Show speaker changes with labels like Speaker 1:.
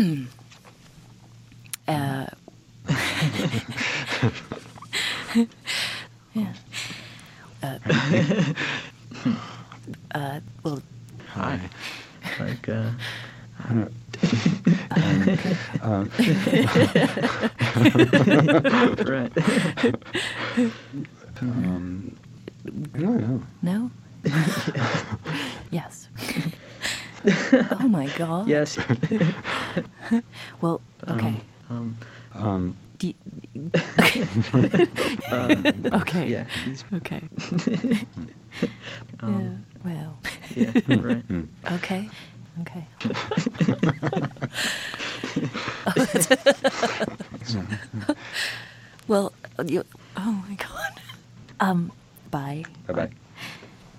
Speaker 1: Yeah. Well,
Speaker 2: Hi.
Speaker 3: Like, right.
Speaker 2: I don't know.
Speaker 1: no? Yes. Oh my God.
Speaker 3: Yes.
Speaker 1: Well, okay. Do you- okay.
Speaker 3: Yeah. He's,
Speaker 1: Okay. Yeah. Well.
Speaker 3: yeah. Right.
Speaker 1: Okay. Okay. Well, oh my God. Bye.
Speaker 2: Bye-bye.